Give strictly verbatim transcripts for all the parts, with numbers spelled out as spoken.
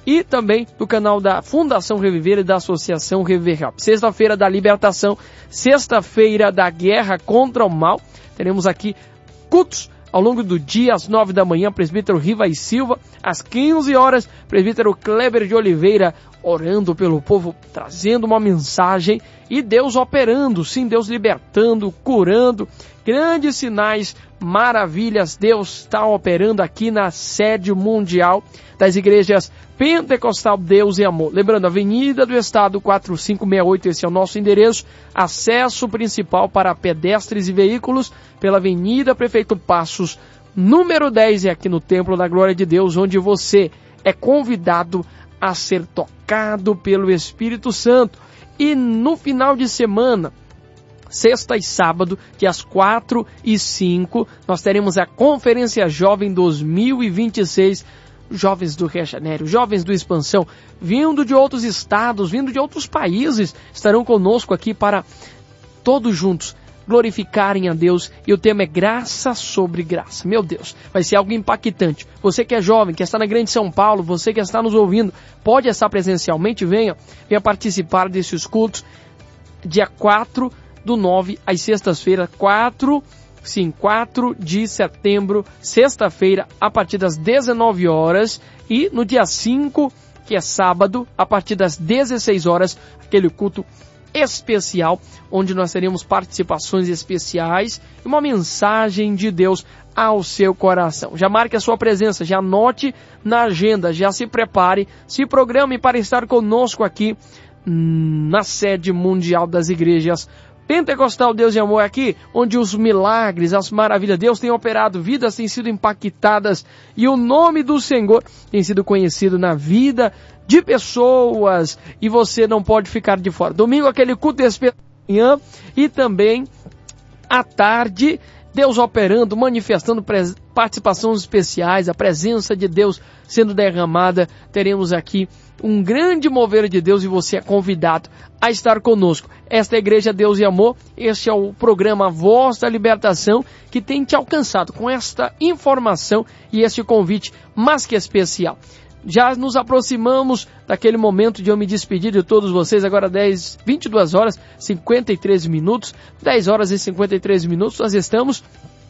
e também do canal da Fundação Reviver e da Associação Reviver Help. Sexta-feira da libertação, sexta-feira da guerra contra o mal. Teremos aqui cultos ao longo do dia, às nove da manhã, presbítero Riva e Silva, às quinze horas, presbítero Kleber de Oliveira, orando pelo povo, trazendo uma mensagem, e Deus operando, sim, Deus libertando, curando, grandes sinais, maravilhas, Deus está operando aqui na sede mundial das igrejas Pentecostal Deus e Amor. Lembrando, Avenida do Estado quatro cinco seis oito, esse é o nosso endereço, acesso principal para pedestres e veículos pela Avenida Prefeito Passos, número dez, é aqui no Templo da Glória de Deus, onde você é convidado a ser tocado pelo Espírito Santo. E no final de semana, sexta e sábado, dias quatro e cinco, nós teremos a Conferência Jovem dois mil e vinte e seis, jovens do Rio de Janeiro, jovens do Expansão, vindo de outros estados, vindo de outros países, estarão conosco aqui para todos juntos glorificarem a Deus, e o tema é graça sobre graça. Meu Deus, vai ser algo impactante. Você que é jovem, que está na Grande São Paulo, você que está nos ouvindo, pode estar presencialmente, venha, venha participar desses cultos, dia quatro do nove, às sextas-feiras, quatro, sim, quatro de setembro, sexta-feira, a partir das dezenove horas, e no dia cinco, que é sábado, a partir das dezesseis horas, aquele culto especial, onde nós teremos participações especiais e uma mensagem de Deus ao seu coração. Já marque a sua presença, já anote na agenda, já se prepare, se programe para estar conosco aqui na sede mundial das igrejas Pentecostal Deus e Amor, aqui onde os milagres, as maravilhas de Deus têm operado, vidas têm sido impactadas e o nome do Senhor tem sido conhecido na vida de pessoas, e você não pode ficar de fora. Domingo, aquele culto especial e também à tarde, Deus operando, manifestando pres- participações especiais, a presença de Deus sendo derramada. Teremos aqui um grande mover de Deus e você é convidado a estar conosco. Esta é a Igreja Deus e Amor, este é o programa Voz da Libertação, que tem te alcançado com esta informação e este convite mais que especial. Já nos aproximamos daquele momento de eu me despedir de todos vocês, agora dez, vinte e duas horas, cinquenta e três minutos, dez horas e cinquenta e três minutos, nós estamos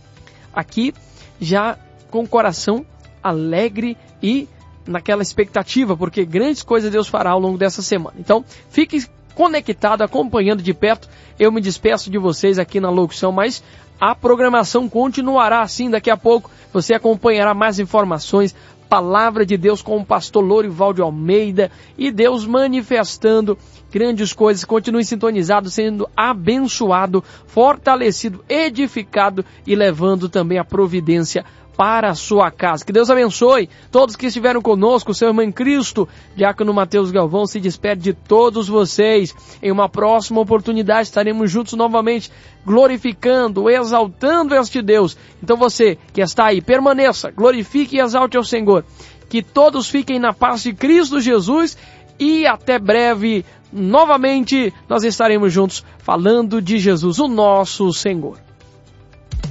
aqui já com o coração alegre e naquela expectativa, porque grandes coisas Deus fará ao longo dessa semana. Então, fique conectado, acompanhando de perto. Eu me despeço de vocês aqui na locução, mas a programação continuará assim daqui a pouco. Você acompanhará mais informações, Palavra de Deus com o pastor Lorival de Almeida, e Deus manifestando grandes coisas. Continue sintonizado, sendo abençoado, fortalecido, edificado e levando também a providência para a sua casa. Que Deus abençoe todos que estiveram conosco. Seu irmão em Cristo, Diácono Mateus Galvão, se despede de todos vocês. Em uma próxima oportunidade estaremos juntos novamente, glorificando, exaltando este Deus. Então você que está aí, permaneça, glorifique e exalte ao Senhor. Que todos fiquem na paz de Cristo Jesus, e até breve, novamente, nós estaremos juntos falando de Jesus, o nosso Senhor.